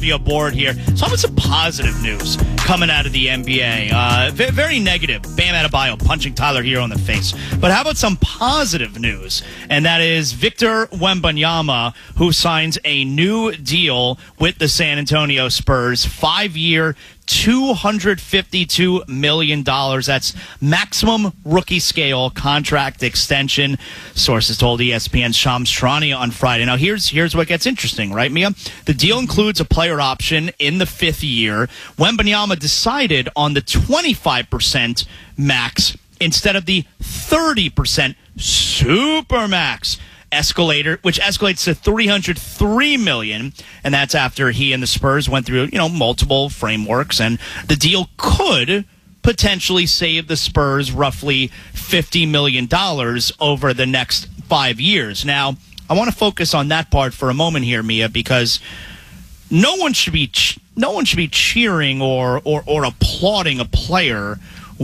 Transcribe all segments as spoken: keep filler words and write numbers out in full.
have you aboard here. So how about some positive news coming out of the N B A? Uh, very negative. Bam Adebayo punching Tyler Hero in the face. But how about some positive news? And that is Victor Wembanyama, who signs a new deal with the San Antonio Spurs. Five-year, two hundred fifty-two million dollars. That's maximum rookie scale contract extension. Sources told E S P N's Shams Charania on Friday. Now, here's here's what gets interesting, right, Mia? The deal includes a player option in the fifth year. Wembanyama decided on the twenty-five percent max instead of the thirty percent super max escalator, which escalates to three hundred three million dollars, and that's after he and the Spurs went through, you know, multiple frameworks, and the deal could potentially save the Spurs roughly fifty million dollars over the next five years. Now, I want to focus on that part for a moment here, Mia, because no one should be ch- no one should be cheering or, or or applauding a player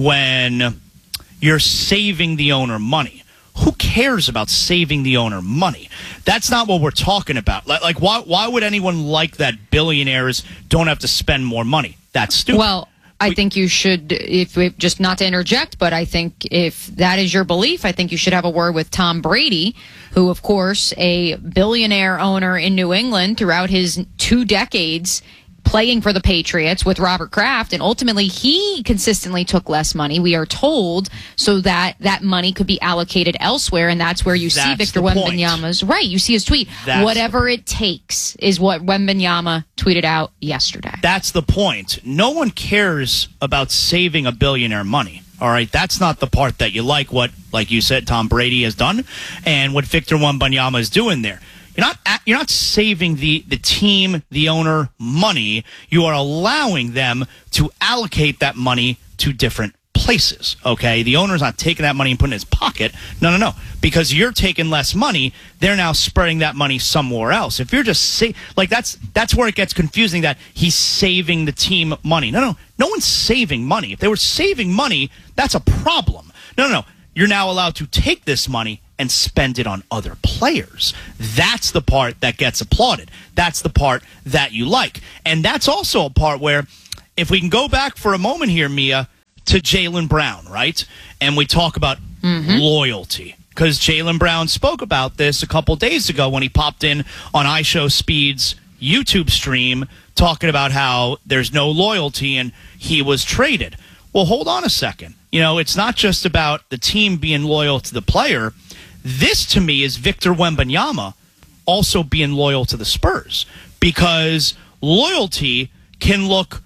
when you're saving the owner money. Who cares about saving the owner money? That's not what we're talking about. Like, like why why would anyone like that billionaires don't have to spend more money? That's stupid. Well, I we, think you should, if we, just not to interject, but I think if that is your belief, I think you should have a word with Tom Brady, who, of course, a billionaire owner in New England throughout his two decades playing for the Patriots with Robert Kraft, and ultimately he consistently took less money, we are told, so that that money could be allocated elsewhere, and that's where you that's see Victor Wembanyama's right. You see his tweet. That's Whatever it takes is what Wembanyama tweeted out yesterday. That's the point. No one cares about saving a billionaire money. All right, that's not the part that you like. What, like you said, Tom Brady has done, and what Victor Wembanyama is doing there. You're not you're not saving the, the team, the owner, money. You are allowing them to allocate that money to different places, okay? The owner's not taking that money and putting it in his pocket. No, no, no. Because you're taking less money, they're now spreading that money somewhere else. If you're just sa- like that's that's where it gets confusing that he's saving the team money. No, no. No one's saving money. If they were saving money, that's a problem. No, no, no. You're now allowed to take this money and spend it on other players. That's the part that gets applauded. That's the part that you like. And that's also a part where, if we can go back for a moment here, Mia, to Jaylen Brown, right? And we talk about mm-hmm. loyalty. Because Jaylen Brown spoke about this a couple days ago when he popped in on iShowSpeed's YouTube stream talking about how there's no loyalty and he was traded. Well, hold on a second. You know, it's not just about the team being loyal to the player. This, to me, is Victor Wembanyama also being loyal to the Spurs, because loyalty can look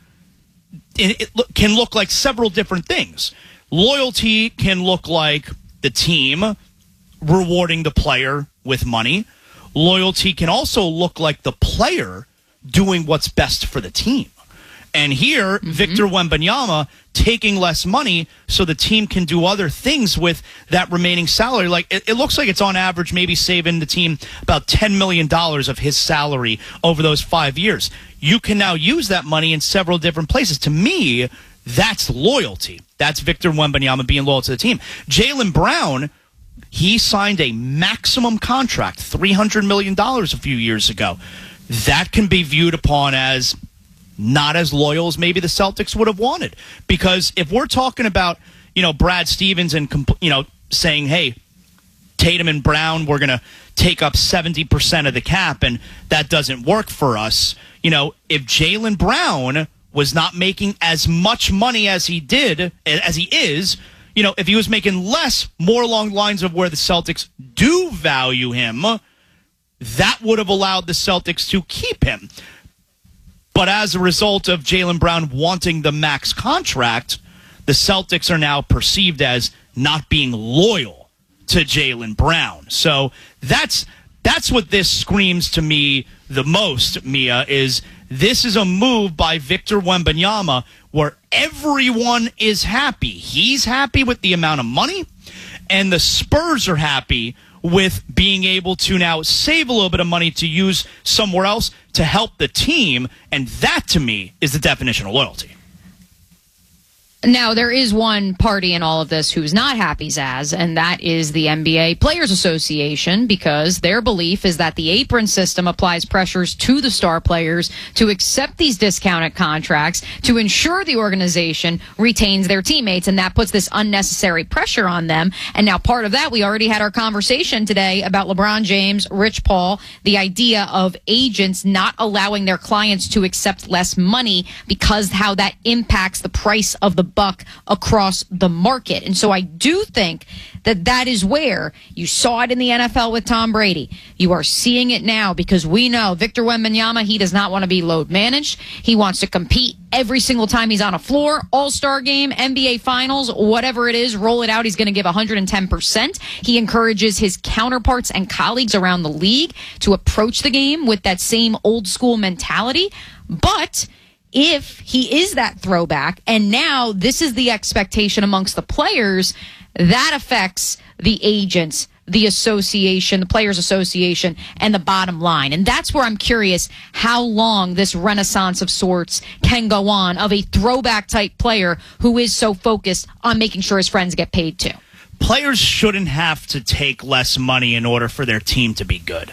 it can look like several different things. Loyalty can look like the team rewarding the player with money. Loyalty can also look like the player doing what's best for the team. And here, mm-hmm. Victor Wembanyama taking less money so the team can do other things with that remaining salary. Like it, it looks like it's on average maybe saving the team about ten million dollars of his salary over those five years. You can now use that money in several different places. To me, that's loyalty. That's Victor Wembanyama being loyal to the team. Jaylen Brown, he signed a maximum contract, three hundred million dollars a few years ago. That can be viewed upon as not as loyal as maybe the Celtics would have wanted. Because if we're talking about, you know, Brad Stevens and, you know, saying, hey, Tatum and Brown, we're going to take up seventy percent of the cap and that doesn't work for us. You know, if Jaylen Brown was not making as much money as he did, as he is, you know, if he was making less, more along the lines of where the Celtics do value him, that would have allowed the Celtics to keep him. But as a result of Jaylen Brown wanting the max contract, the Celtics are now perceived as not being loyal to Jaylen Brown. So that's that's what this screams to me the most, Mia, is this is a move by Victor Wembanyama where everyone is happy. He's happy with the amount of money, and the Spurs are happy with being able to now save a little bit of money to use somewhere else to help the team. And that, to me, is the definition of loyalty. Now, there is one party in all of this who's not happy, Zaz, and that is the N B A Players Association, because their belief is that the apron system applies pressures to the star players to accept these discounted contracts to ensure the organization retains their teammates, and that puts this unnecessary pressure on them. And now part of that, we already had our conversation today about LeBron James, Rich Paul, the idea of agents not allowing their clients to accept less money because how that impacts the price of the buck across the market. And so I do think that that is where you saw it in the N F L with Tom Brady. You are seeing it now because we know Victor Wembanyama, he does not want to be load managed. He wants to compete every single time he's on a floor, all-star game, N B A finals, whatever it is, roll it out. He's going to give one hundred ten percent. He encourages his counterparts and colleagues around the league to approach the game with that same old school mentality. But if he is that throwback, and now this is the expectation amongst the players, that affects the agents, the association, the Players Association, and the bottom line. And that's where I'm curious how long this renaissance of sorts can go on of a throwback type player who is so focused on making sure his friends get paid too. Players shouldn't have to take less money in order for their team to be good.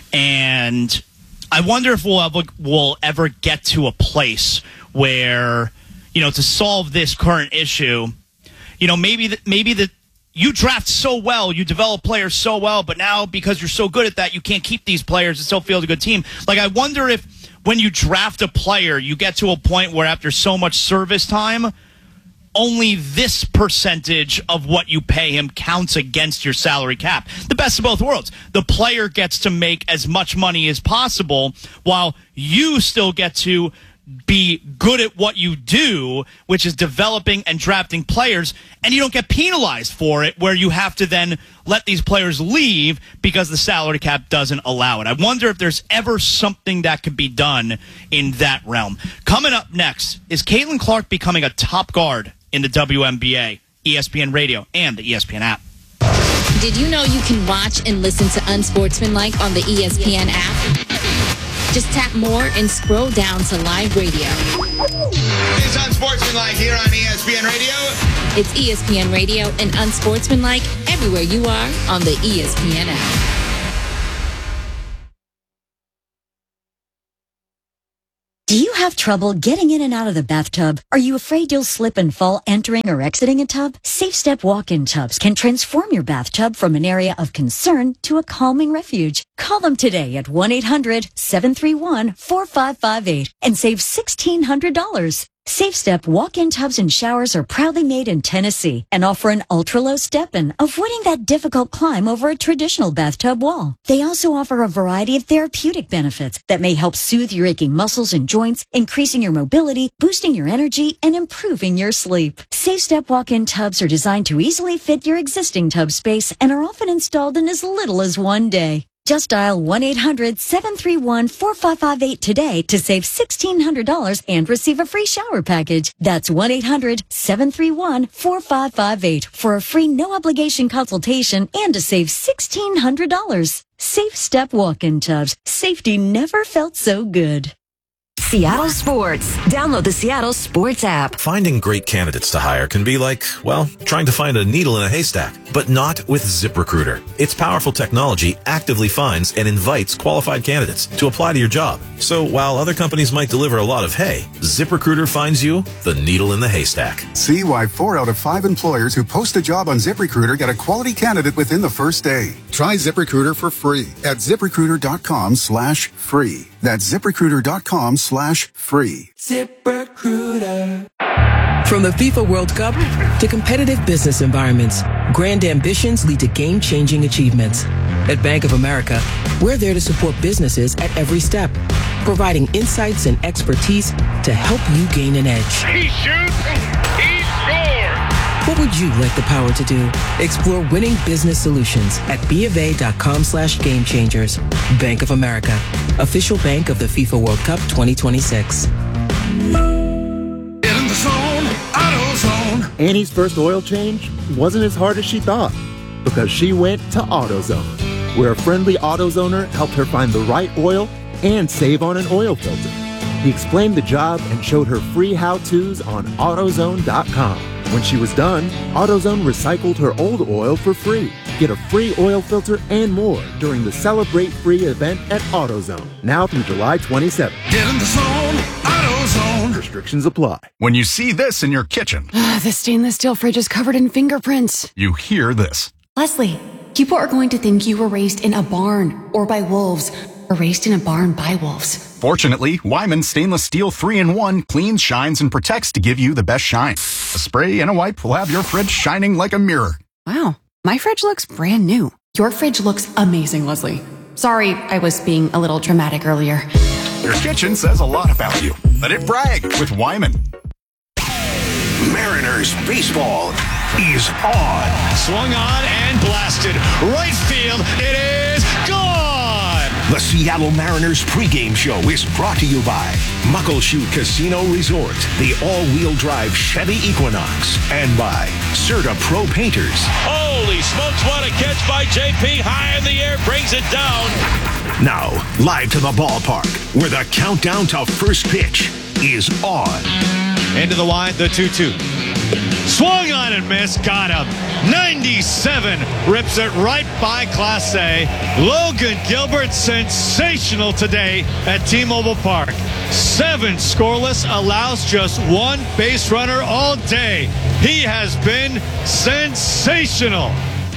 And I wonder if we'll ever, we'll ever get to a place where, you know, to solve this current issue, you know, maybe the, maybe the you draft so well, you develop players so well, but now because you're so good at that, you can't keep these players and still field a good team. Like, I wonder if when you draft a player, you get to a point where after so much service time, only this percentage of what you pay him counts against your salary cap. The best of both worlds. The player gets to make as much money as possible while you still get to be good at what you do, which is developing and drafting players, and you don't get penalized for it where you have to then let these players leave because the salary cap doesn't allow it. I wonder if there's ever something that could be done in that realm. Coming up next, is Caitlin Clark becoming a top guard in the W N B A, E S P N Radio, and the E S P N app? Did you know you can watch and listen to Unsportsmanlike on the E S P N app? Just tap more and scroll down to live radio. It's Unsportsmanlike here on E S P N Radio. It's E S P N Radio and Unsportsmanlike everywhere you are on the E S P N app. Do you have trouble getting in and out of the bathtub? Are you afraid you'll slip and fall entering or exiting a tub? Safe Step walk-in tubs can transform your bathtub from an area of concern to a calming refuge. Call them today at one eight hundred seven three one four five five eight and save sixteen hundred dollars. Safe Step walk-in tubs and showers are proudly made in Tennessee and offer an ultra-low step-in, avoiding that difficult climb over a traditional bathtub wall. They also offer a variety of therapeutic benefits that may help soothe your aching muscles and joints, increasing your mobility, boosting your energy, and improving your sleep. Safe Step walk-in tubs are designed to easily fit your existing tub space and are often installed in as little as one day. Just dial one eight hundred seven three one four five five eight today to save sixteen hundred dollars and receive a free shower package. That's one eight hundred seven three one four five five eight for a free no-obligation consultation and to save sixteen hundred dollars. Safe Step walk-in tubs. Safety never felt so good. Seattle Sports. Download the Seattle Sports app. Finding great candidates to hire can be like, well, trying to find a needle in a haystack, but not with ZipRecruiter. Its powerful technology actively finds and invites qualified candidates to apply to your job. So while other companies might deliver a lot of hay, ZipRecruiter finds you the needle in the haystack. See why four out of five employers who post a job on ZipRecruiter get a quality candidate within the first day. Try ZipRecruiter for free at ZipRecruiter.com slash free. That's ZipRecruiter.com slash free. ZipRecruiter. From the FIFA World Cup to competitive business environments, grand ambitions lead to game-changing achievements. At Bank of America, we're there to support businesses at every step, providing insights and expertise to help you gain an edge. He shoots, he scores! What would you like the power to do? Explore winning business solutions at BofA.com slash game changers. Bank of America, official bank of the FIFA World Cup twenty twenty-six. In the zone, AutoZone. Annie's first oil change wasn't as hard as she thought because she went to AutoZone, where a friendly AutoZoner helped her find the right oil and save on an oil filter. He explained the job and showed her free how-tos on AutoZone dot com. When she was done, AutoZone recycled her old oil for free. Get a free oil filter and more during the Celebrate Free event at AutoZone, now through July twenty-seventh. Get in the zone, AutoZone. Restrictions apply. When you see this in your kitchen, the stainless steel fridge is covered in fingerprints. You hear this. Leslie, people are going to think you were raised in a barn or by wolves, or raised in a barn by wolves. Fortunately, Wyman Stainless Steel three in one cleans, shines, and protects to give you the best shine. A spray and a wipe will have your fridge shining like a mirror. Wow, my fridge looks brand new. Your fridge looks amazing, Leslie. Sorry, I was being a little dramatic earlier. Your kitchen says a lot about you. Let it brag with Wyman. Mariners baseball is on. Swung on and blasted. Right field. It is gone. The Seattle Mariners pregame show is brought to you by Muckleshoot Casino Resort, the all-wheel drive Chevy Equinox, and by Serta Pro Painters. Holy smokes, what a catch by J P. High in the air, brings it down. Now, live to the ballpark, where the countdown to first pitch is on. Into the line, the two two. Swung on and missed, got him. ninety-seven, rips it right by Class A. Logan Gilbert, sensational today at T-Mobile Park. Seven scoreless, allows just one base runner all day. He has been sensational.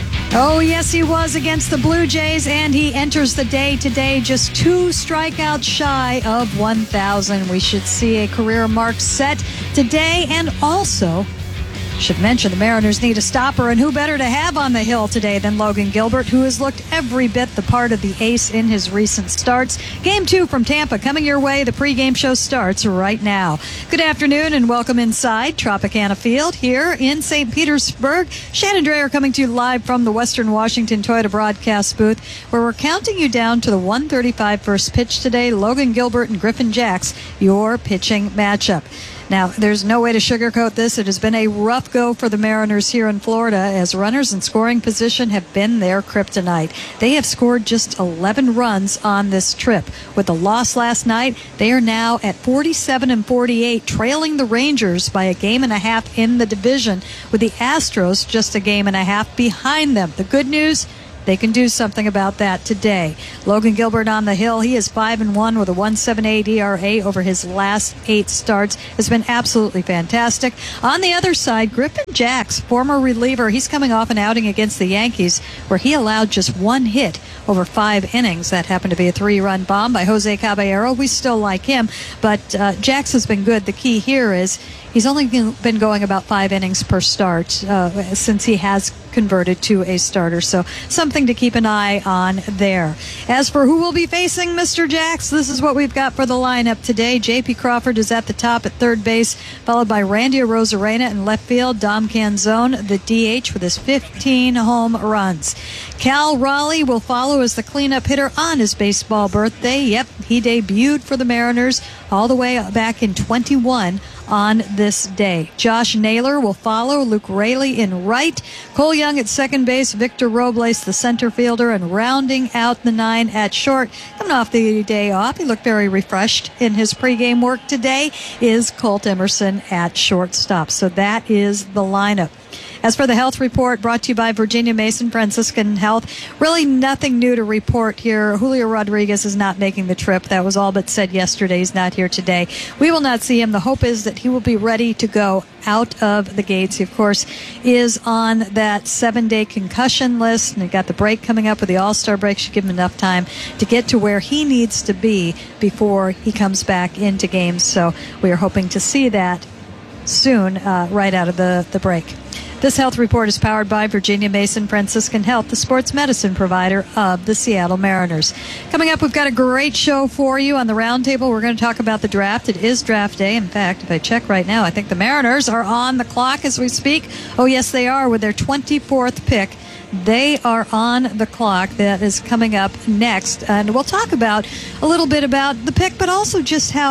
Oh, yes, he was against the Blue Jays, and he enters the day today just two strikeouts shy of one thousand. We should see a career mark set today, and also should mention the Mariners need a stopper, and who better to have on the hill today than Logan Gilbert, who has looked every bit the part of the ace in his recent starts. Game two from Tampa coming your way. The pregame show starts right now. Good afternoon and welcome inside Tropicana Field here in Saint Petersburg. Shannon Drayer coming to you live from the Western Washington Toyota broadcast booth, where we're counting you down to the one thirty-five first pitch today. Logan Gilbert and Griffin Jax, your pitching matchup. Now, there's no way to sugarcoat this. It has been a rough go for the Mariners here in Florida, as runners in scoring position have been their kryptonite. They have scored just eleven runs on this trip. With the loss last night, they are now at forty-seven and forty-eight, trailing the Rangers by a game and a half in the division, with the Astros just a game and a half behind them. The good news, they can do something about that today. Logan Gilbert on the hill. He is five and one with a one point seven eight E R A over his last eight starts. Has been absolutely fantastic. On the other side, Griffin Jax, former reliever. He's coming off an outing against the Yankees where he allowed just one hit over five innings. That happened to be a three-run bomb by Jose Caballero. We still like him, but uh, Jax has been good. The key here is he's only been going about five innings per start uh, since he has converted to a starter. So something to keep an eye on there. As for who will be facing Mister Jax, this is what we've got for the lineup today. J P. Crawford is at the top at third base, followed by Randy Arozarena in left field. Dom Canzone, the D H, with his fifteen home runs. Cal Raleigh will follow as the cleanup hitter on his baseball birthday. Yep, he debuted for the Mariners all the way back in twenty-one on this day. Josh Naylor will follow, Luke Raley in right, Cole Young at second base, Victor Robles the center fielder, and rounding out the nine at short, coming off the day off, he looked very refreshed in his pregame work today, is Colt Emerson at shortstop. So that is the lineup. As for the health report, brought to you by Virginia Mason Franciscan Health, really nothing new to report here. Julio Rodriguez is not making the trip. That was all but said yesterday. He's not here today. We will not see him. The hope is that he will be ready to go out of the gates. He, of course, is on that seven-day concussion list, and he got the break coming up with the All-Star break. Should give him enough time to get to where he needs to be before he comes back into games. So we are hoping to see that soon, uh, right out of the, the break. This health report is powered by Virginia Mason Franciscan Health, the sports medicine provider of the Seattle Mariners. Coming up, we've got a great show for you on the roundtable. We're going to talk about the draft. It is draft day. In fact, if I check right now, I think the Mariners are on the clock as we speak. Oh, yes, they are, with their twenty-fourth pick. They are on the clock. That is coming up next. And we'll talk about a little bit about the pick, but also just how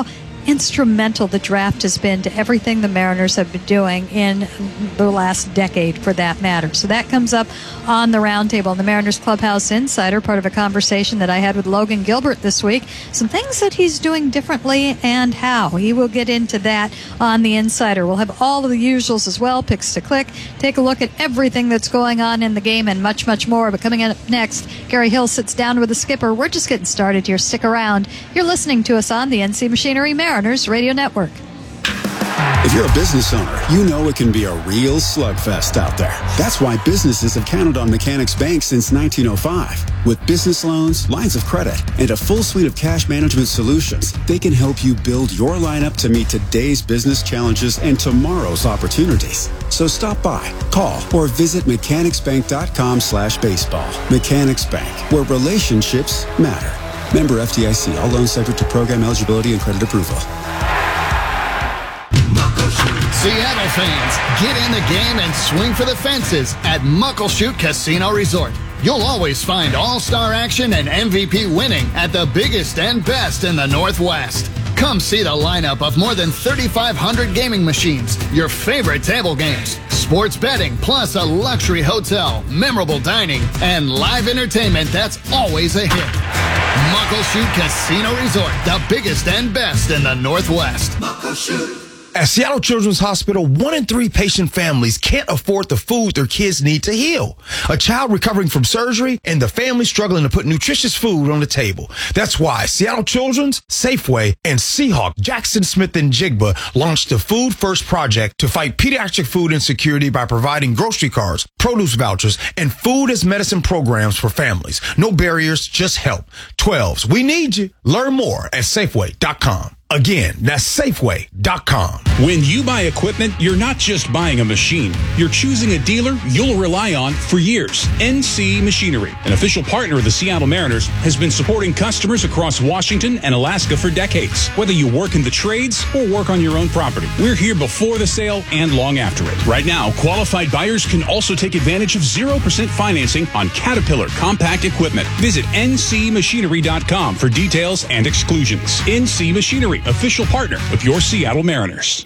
instrumental the draft has been to everything the Mariners have been doing in the last decade, for that matter. So that comes up on the roundtable. The Mariners Clubhouse Insider, part of a conversation that I had with Logan Gilbert this week. Some things that he's doing differently and how. He will get into that on the Insider. We'll have all of the usuals as well, picks to click, take a look at everything that's going on in the game, and much, much more. But coming up next, Gary Hill sits down with the skipper. We're just getting started here. Stick around. You're listening to us on the N C Machinery Mariners Radio Network. If you're a business owner, you know it can be a real slugfest out there. That's why businesses have counted on Mechanics Bank since nineteen oh five. With business loans, lines of credit, and a full suite of cash management solutions, they can help you build your lineup to meet today's business challenges and tomorrow's opportunities. So stop by, call, or visit mechanicsbank.com slash baseball. Mechanics Bank, where relationships matter. Member F D I C. All loans subject to program eligibility and credit approval. Seattle fans, get in the game and swing for the fences at Muckleshoot Casino Resort. You'll always find all-star action and M V P winning at the biggest and best in the Northwest. Come see the lineup of more than thirty-five hundred gaming machines, your favorite table games, sports betting, plus a luxury hotel, memorable dining, and live entertainment that's always a hit. Muckleshoot Casino Resort, the biggest and best in the Northwest. Muckleshoot. At Seattle Children's Hospital, one in three patient families can't afford the food their kids need to heal. A child recovering from surgery and the family struggling to put nutritious food on the table. That's why Seattle Children's, Safeway, and Seahawk, Jackson Smith and Jigba launched the Food First Project to fight pediatric food insecurity by providing grocery cards, produce vouchers, and food as medicine programs for families. No barriers, just help. twelves, we need you. Learn more at Safeway dot com. Again, that's Safeway dot com. When you buy equipment, you're not just buying a machine. You're choosing a dealer you'll rely on for years. N C Machinery, an official partner of the Seattle Mariners, has been supporting customers across Washington and Alaska for decades. Whether you work in the trades or work on your own property, we're here before the sale and long after it. Right now, qualified buyers can also take advantage of zero percent financing on Caterpillar compact equipment. Visit N C machinery dot com for details and exclusions. N C Machinery, official partner of your Seattle Mariners.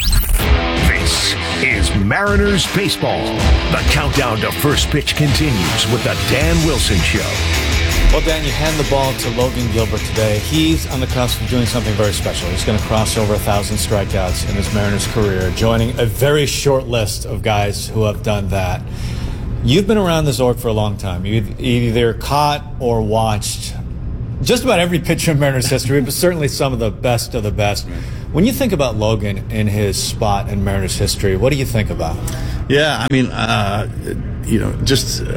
This is Mariners Baseball. The countdown to first pitch continues with the Dan Wilson Show. Well, Dan, you hand the ball to Logan Gilbert today. He's on the cusp of doing something very special. He's going to cross over a thousand strikeouts in his Mariners career, joining a very short list of guys who have done that. You've been around this org for a long time. You've either caught or watched just about every pitcher in Mariners history, but certainly some of the best of the best. When you think about Logan in his spot in Mariners history, what do you think about? Yeah, I mean, uh, you know, just uh,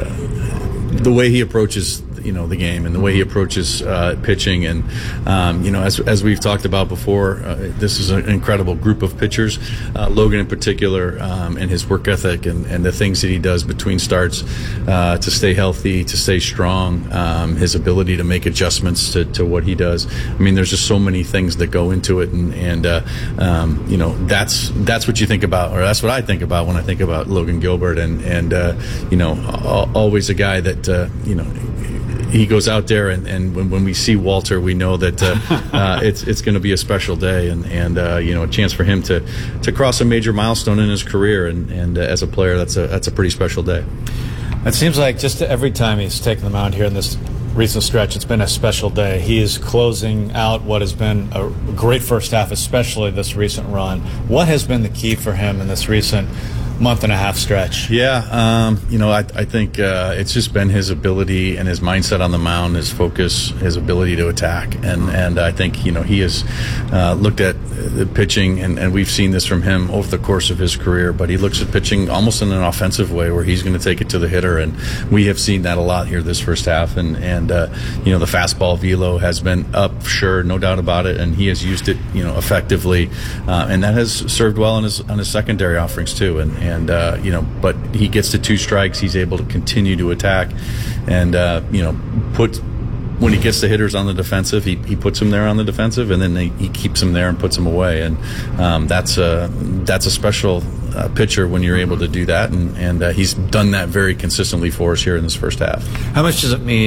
the way he approaches, you know, the game and the way he approaches uh, pitching. And, um, you know, as as we've talked about before, uh, this is an incredible group of pitchers. Uh, Logan in particular, um, and his work ethic and, and the things that he does between starts uh, to stay healthy, to stay strong, um, his ability to make adjustments to, to what he does. I mean, there's just so many things that go into it. And, and uh, um, you know, that's that's what you think about, or that's what I think about when I think about Logan Gilbert. And, and uh, you know, always a guy that, uh, you know, he goes out there, and, and when, when we see Walter, we know that uh, uh, it's it's going to be a special day, and and uh, you know, a chance for him to, to cross a major milestone in his career, and and uh, as a player, that's a that's a pretty special day. It seems like just every time he's taken the mound here in this recent stretch, it's been a special day. He is closing out what has been a great first half, especially this recent run. What has been the key for him in this recent month and a half stretch? Yeah, um, you know, I, I think uh, it's just been his ability and his mindset on the mound, his focus, his ability to attack, and and I think, you know, he has uh, looked at the pitching, and, and we've seen this from him over the course of his career, but he looks at pitching almost in an offensive way where he's going to take it to the hitter, and we have seen that a lot here this first half, and, and uh, you know, the fastball velo has been up, sure, no doubt about it, and he has used it, you know, effectively, uh, and that has served well on his on his secondary offerings too, and And, uh, you know, but he gets to two strikes. He's able to continue to attack and, uh, you know, put when he gets the hitters on the defensive, he, he puts them there on the defensive, and then he, he keeps them there and puts them away. And um, that's, a, that's a special uh, pitcher when you're able to do that. And, and uh, he's done that very consistently for us here in this first half. How much does it mean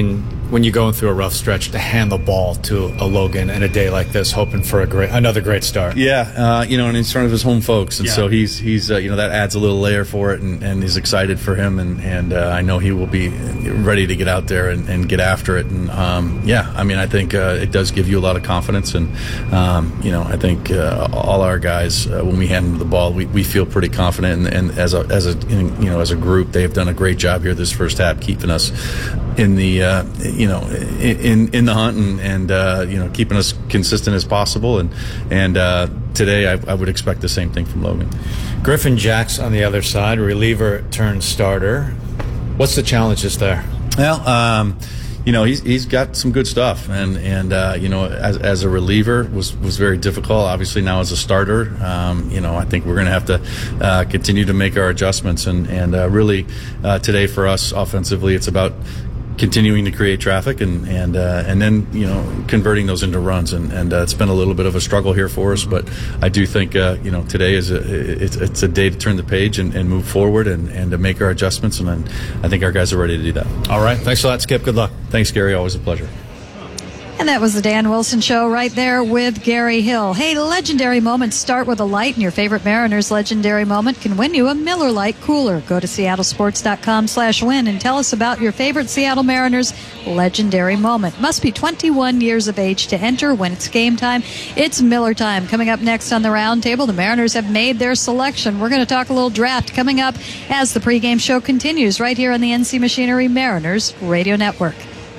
when you're going through a rough stretch to hand the ball to a Logan in a day like this, hoping for a great another great start. Yeah, uh, you know, and in front of his home folks, and yeah. so he's he's uh, you know, that adds a little layer for it, and, and he's excited for him, and and uh, I know he will be ready to get out there and, and get after it, and um, yeah, I mean, I think uh, it does give you a lot of confidence, and um, you know, I think uh, all our guys uh, when we hand them the ball, we, we feel pretty confident, and, and as a as a you know as a group, they've done a great job here this first half, keeping us in the uh, you know in in the hunt, and, and uh, you know keeping us consistent as possible, and and uh, today I, I would expect the same thing from Logan. Griffin Jacks on the other side, reliever turned starter. What's the challenges there? Well, um, you know he's he's got some good stuff, and and uh, you know as as a reliever was was very difficult. Obviously now as a starter, um, you know I think we're going to have to uh, continue to make our adjustments, and and uh, really uh, today for us offensively, it's about continuing to create traffic, and and uh, and then you know converting those into runs, and and uh, it's been a little bit of a struggle here for us, but I do think uh, you know today is a it's, it's a day to turn the page and, and move forward, and, and to make our adjustments, and then I think our guys are ready to do that. All right, thanks a lot, Skip. Good luck. Thanks, Gary. Always a pleasure. And that was the Dan Wilson Show right there with Gary Hill. Hey, legendary moments start with a light, and your favorite Mariners legendary moment can win you a Miller Lite cooler. Go to seattle sports dot com slash win and tell us about your favorite Seattle Mariners legendary moment. Must be twenty-one years of age to enter. When it's game time, it's Miller time. Coming up next on the Roundtable, the Mariners have made their selection. We're going to talk a little draft coming up as the pregame show continues right here on the N C Machinery Mariners Radio Network.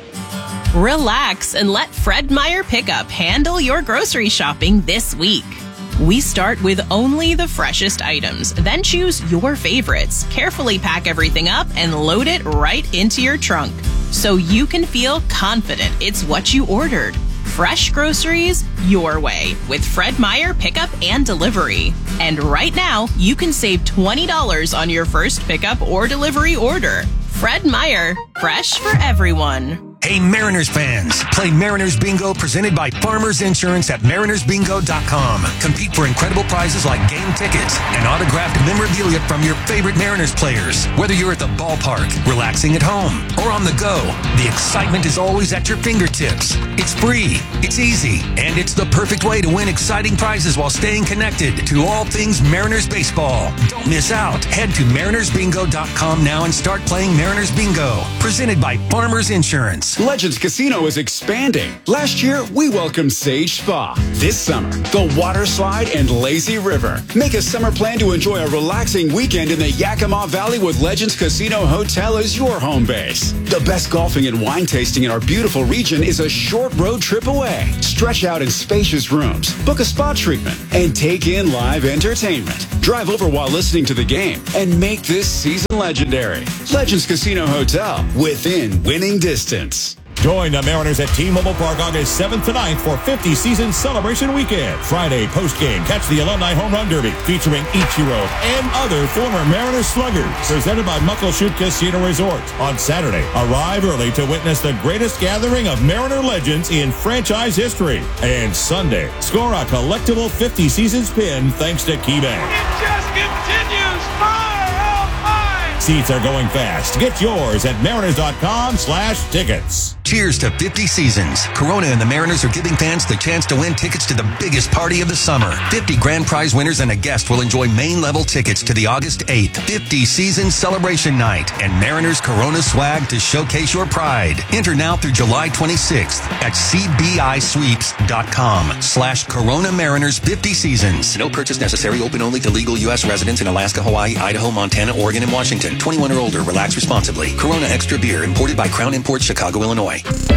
Relax and let Fred Meyer Pickup handle your grocery shopping this week. We start with only the freshest items, then choose your favorites, carefully pack everything up, and load it right into your trunk so you can feel confident it's what you ordered. Fresh groceries your way with Fred Meyer Pickup and Delivery. And right now, you can save twenty dollars on your first pickup or delivery order. Fred Meyer, fresh for everyone. Hey, Mariners fans, play Mariners Bingo presented by Farmers Insurance at mariners bingo dot com. Compete for incredible prizes like game tickets and autographed memorabilia from your favorite Mariners players. Whether you're at the ballpark, relaxing at home, or on the go, the excitement is always at your fingertips. It's free, it's easy, and it's the perfect way to win exciting prizes while staying connected to all things Mariners baseball. Don't miss out. Head to mariners bingo dot com now and start playing Mariners Bingo, presented by Farmers Insurance. Legends Casino is expanding. Last year, we welcomed Sage Spa. This summer, the Water Slide and Lazy River. Make a summer plan to enjoy a relaxing weekend in the Yakima Valley with Legends Casino Hotel as your home base. The best golfing and wine tasting in our beautiful region is a short road trip away. Stretch out in spacious rooms, book a spa treatment, and take in live entertainment. Drive over while listening to the game and make this season legendary. Legends Casino Hotel, within winning distance. Join the Mariners at T-Mobile Park August seventh to ninth for fifty Season Celebration Weekend. Friday, post-game, catch the Alumni Home Run Derby featuring Ichiro and other former Mariners sluggers. Presented by Muckleshoot Casino Resort. On Saturday, arrive early to witness the greatest gathering of Mariner legends in franchise history. And Sunday, score a collectible fifty Seasons pin thanks to KeyBank. It just continues. Fire, oh, fire. Seats are going fast. Get yours at mariners dot com slash tickets. Cheers to fifty Seasons. Corona and the Mariners are giving fans the chance to win tickets to the biggest party of the summer. fifty grand prize winners and a guest will enjoy main level tickets to the August eighth fifty Seasons Celebration Night and Mariners Corona swag to showcase your pride. Enter now through July twenty-sixth at c b i sweeps dot com slash Corona Mariners fifty Seasons. No purchase necessary. Open only to legal U S residents in Alaska, Hawaii, Idaho, Montana, Oregon, and Washington. twenty-one or older. Relax responsibly. Corona Extra Beer imported by Crown Imports, Chicago, Illinois.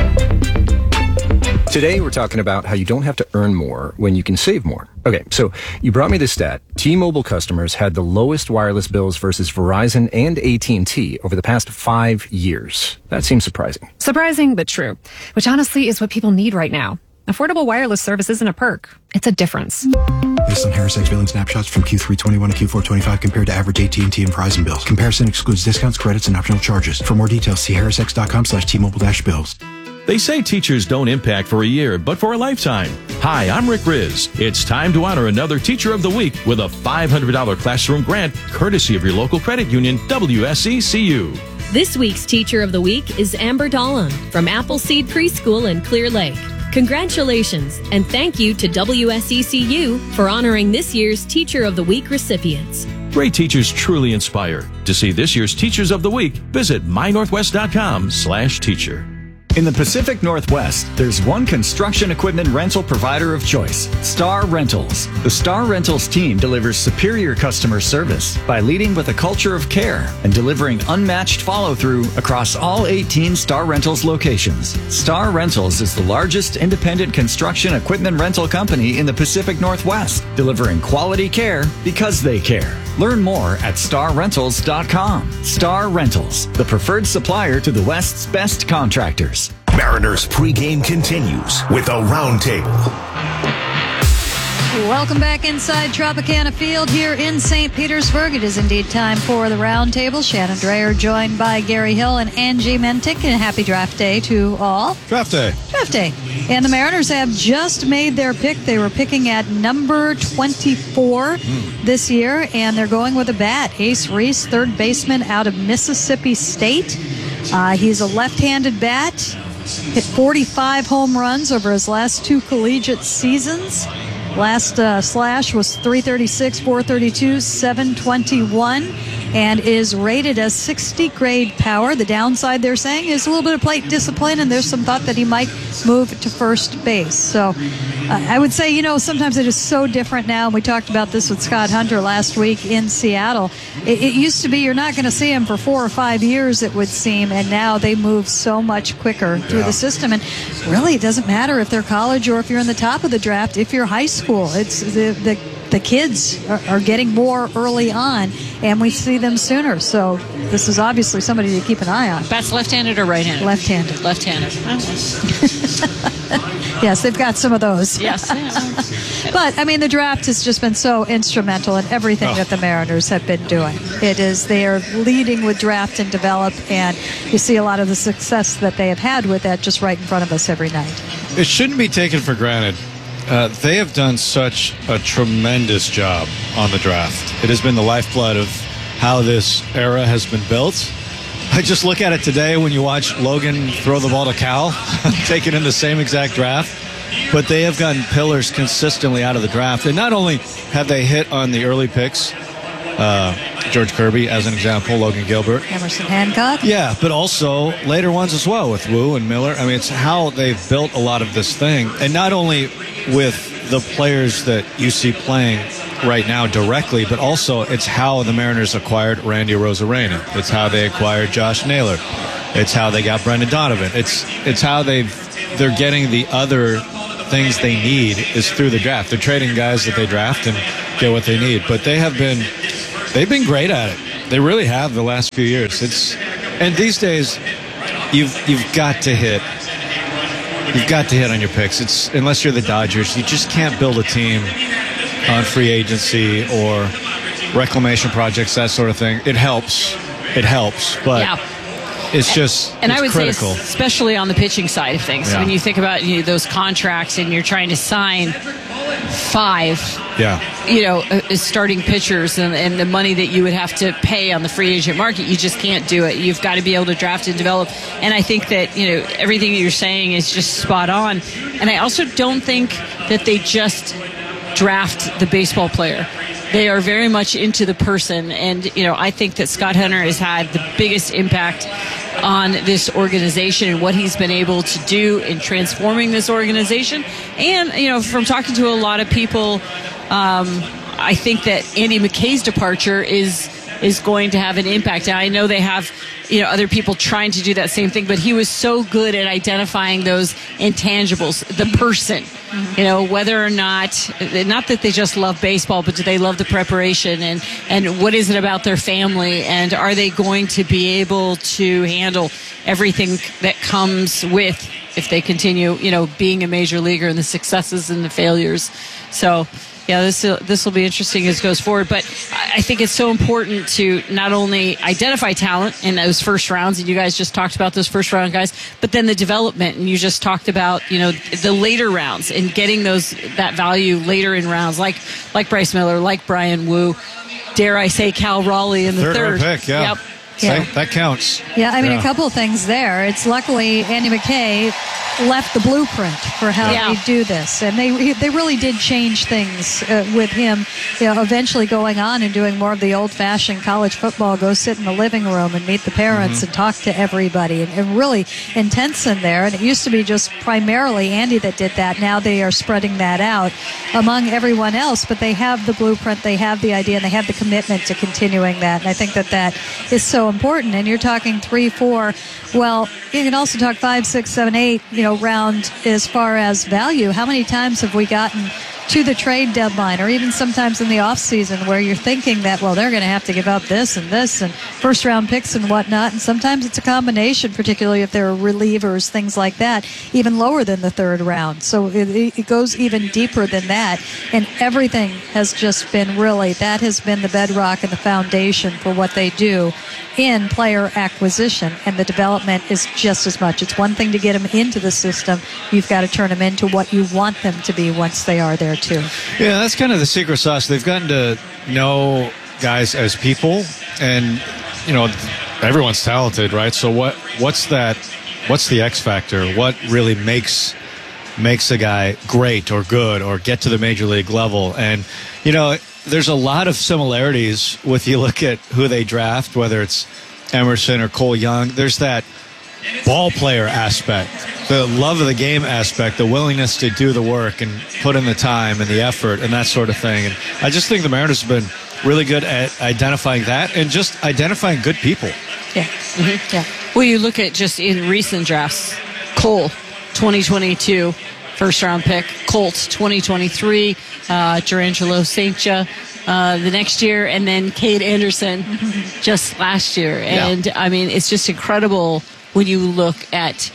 Today, we're talking about how you don't have to earn more when you can save more. Okay, so you brought me this stat. T-Mobile customers had the lowest wireless bills versus Verizon and A T and T over the past five years. That seems surprising. Surprising, but true. Which honestly is what people need right now. Affordable wireless service isn't a perk. It's a difference. Based on HarrisX billing snapshots from Q three twenty-one to Q four twenty-five compared to average A T and T and Verizon bills. Comparison excludes discounts, credits, and optional charges. For more details, see harrisx dot com slash T Mobile dash bills. They say teachers don't impact for a year, but for a lifetime. Hi, I'm Rick Riz. It's time to honor another Teacher of the Week with a five hundred dollars classroom grant courtesy of your local credit union, W S E C U. This week's Teacher of the Week is Amber Dahlem from Appleseed Preschool in Clear Lake. Congratulations, and thank you to W S E C U for honoring this year's Teacher of the Week recipients. Great teachers truly inspire. To see this year's Teachers of the Week, visit my northwest dot com slash teacher. In the Pacific Northwest, there's one construction equipment rental provider of choice, Star Rentals. The Star Rentals team delivers superior customer service by leading with a culture of care and delivering unmatched follow-through across all eighteen Star Rentals locations. Star Rentals is the largest independent construction equipment rental company in the Pacific Northwest, delivering quality care because they care. Learn more at star rentals dot com. Star Rentals, the preferred supplier to the West's best contractors. Mariners pregame continues with a roundtable. Welcome back inside Tropicana Field here in Saint Petersburg. It is indeed time for the roundtable. Shannon Dreyer joined by Gary Hill and Angie Mentick. And happy draft day to all. Draft day. Draft day. And the Mariners have just made their pick. They were picking at number twenty-four mm. this year, and they're going with a bat. Ace Reese, third baseman out of Mississippi State. Uh, he's a left-handed bat. Hit forty-five home runs over his last two collegiate seasons. Last uh, slash was three thirty-six, four thirty-two, seven twenty-one, and is rated as sixty grade power. The downside, they're saying, is a little bit of plate discipline, and there's some thought that he might move to first base. So uh, I would say, you know, sometimes it is so different now. And we talked about this with Scott Hunter last week in Seattle. It, it used to be you're not going to see him for four or five years, it would seem, and now they move so much quicker through yeah. the system. And really, it doesn't matter if they're college or if you're in the top of the draft. If you're high school, it's the the, the kids are, are getting more early on, and we see them sooner. So this is obviously somebody to keep an eye on. Bats left-handed or right-handed? Left-handed. Left-handed. Yes, they've got some of those. Yes. But, I mean, the draft has just been so instrumental in everything oh. that the Mariners have been doing. It is, they are leading with draft and develop, and you see a lot of the success that they have had with that just right in front of us every night. It shouldn't be taken for granted. Uh, they have done such a tremendous job on the draft. It has been the lifeblood of how this era has been built. I just look at it today when you watch Logan throw the ball to Cal, taken in the same exact draft. But they have gotten pillars consistently out of the draft. And not only have they hit on the early picks, uh, George Kirby as an example, Logan Gilbert. Emerson Hancock. Yeah, but also later ones as well with Wu and Miller. I mean, it's how they've built a lot of this thing. And not only with the players that you see playing right now directly, but also it's how the Mariners acquired Randy Arozarena. It's how they acquired Josh Naylor. It's how they got Brendan Donovan. It's it's how they've they're getting the other things they need is through the draft. They're trading guys that they draft and get what they need. But they have been they've been great at it. They really have the last few years. It's and these days you've you've got to hit. You've got to hit on your picks. It's unless you're the Dodgers, you just can't build a team on free agency or reclamation projects, that sort of thing. It helps. It helps, but yeah. it's just and it's I would critical. say especially on the pitching side of things. Yeah. When you think about you know, those contracts and you're trying to sign five yeah. you know, uh, starting pitchers and, and the money that you would have to pay on the free agent market, you just can't do it. You've got to be able to draft and develop. And I think that, you know, everything that you're saying is just spot on. And I also don't think that they just draft the baseball player. They are very much into the person. And, you know, I think that Scott Hunter has had the biggest impact on this organization and what he's been able to do in transforming this organization. And, you know, from talking to a lot of people, um, I think that Andy McKay's departure is is going to have an impact. Now, I know they have, you know, other people trying to do that same thing, but he was so good at identifying those intangibles, the person, mm-hmm. you know, whether or not, not that they just love baseball, but do they love the preparation and, and what is it about their family and are they going to be able to handle everything that comes with if they continue, you know, being a major leaguer and the successes and the failures. So, yeah, this this will be interesting as it goes forward. But I think it's so important to not only identify talent in those first rounds, and you guys just talked about those first round guys, but then the development, and you just talked about, you know, the later rounds and getting those that value later in rounds, like like Bryce Miller, like Brian Wu, dare I say Cal Raleigh in the third. third. Third pick, yeah. Yep. Yeah. That, that counts. Yeah, I mean, Yeah. a couple of things there. It's luckily Andy McKay left the blueprint for how Yeah. we do this, and they they really did change things uh, with him. You know, eventually going on and doing more of the old-fashioned college football. Go sit in the living room and meet the parents Mhm. and talk to everybody, and, and really intense in there. And it used to be just primarily Andy that did that. Now they are spreading that out among everyone else, but they have the blueprint, they have the idea, and they have the commitment to continuing that. And I think that that is so important. And you're talking three, four. Well, you can also talk five, six, seven, eight, you know, round as far as value. How many times have we gotten to the trade deadline, or even sometimes in the off season, where you're thinking that, well, they're going to have to give up this and this and first round picks and whatnot. And sometimes it's a combination, particularly if there are relievers, things like that, even lower than the third round. So it, it goes even deeper than that. And everything has just been really, that has been the bedrock and the foundation for what they do in player acquisition. And the development is just as much. It's one thing to get them into the system. You've got to turn them into what you want them to be once they are there too. Yeah, that's kind of the secret sauce. They've gotten to know guys as people, and you know, everyone's talented, right? So what what's that what's the X factor? What really makes makes a guy great or good or get to the major league level? And you know, there's a lot of similarities with, you look at who they draft, whether it's Emerson or Cole Young. There's that ball player aspect, the love of the game aspect, the willingness to do the work and put in the time and the effort and that sort of thing. And I just think the Mariners have been really good at identifying that and just identifying good people. Yeah. Mm-hmm. Yeah. Well, you look at just in recent drafts, Cole, twenty twenty-two, first round pick, Colts, twenty twenty-three, uh, Gerangelo Saint John uh, the next year, and then Cade Anderson just last year. And, yeah. I mean, it's just incredible when you look at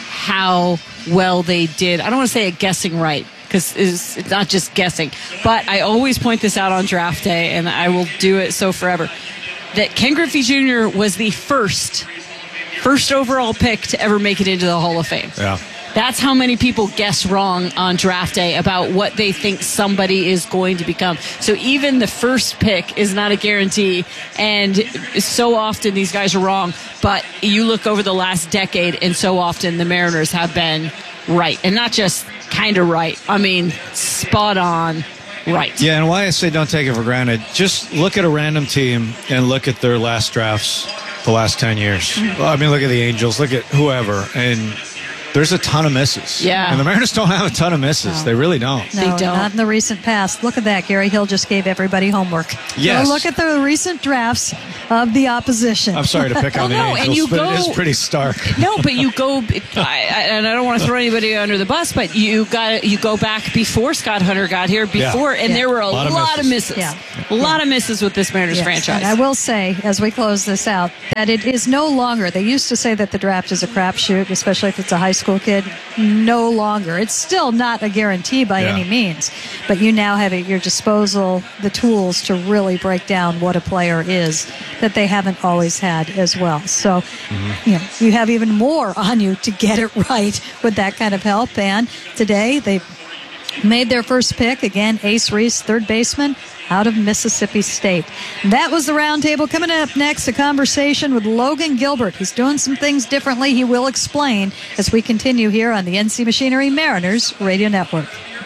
how well they did. I don't want to say a guessing right, because it's, it's not just guessing. But I always point this out on draft day, and I will do it so forever, that Ken Griffey Junior was the first, first overall pick to ever make it into the Hall of Fame. Yeah. That's how many people guess wrong on draft day about what they think somebody is going to become. So even the first pick is not a guarantee, and so often these guys are wrong. But you look over the last decade, and so often the Mariners have been right, and not just kind of right. I mean, spot on right. Yeah, and why I say don't take it for granted, just look at a random team and look at their last drafts the last ten years. Mm-hmm. Well, I mean, look at the Angels, look at whoever, and there's a ton of misses. Yeah. And the Mariners don't have a ton of misses. No. They really don't. No, they don't. Not in the recent past. Look at that. Gary Hill just gave everybody homework. Yes. So look at the recent drafts of the opposition. I'm sorry to pick on well, the no, Angels, and you but go, it is pretty stark. No, but you go, I, I, and I don't want to throw anybody under the bus, but you got you go back before Scott Hunter got here, before, yeah. and yeah. there were a, a lot, lot of misses. Of misses. Yeah. A lot of misses with this Mariners yes. franchise. And I will say, as we close this out, that it is no longer, they used to say that the draft is a crapshoot, especially if it's a high school kid. No longer. It's still not a guarantee by yeah. any means, but you now have at your disposal the tools to really break down what a player is that they haven't always had as well. So, mm-hmm. you know, you have even more on you to get it right with that kind of help. And today they made their first pick, again, Ace Reese, third baseman, out of Mississippi State. That was the roundtable. Coming up next, a conversation with Logan Gilbert. He's doing some things differently. He will explain as we continue here on the N C Machinery Mariners Radio Network.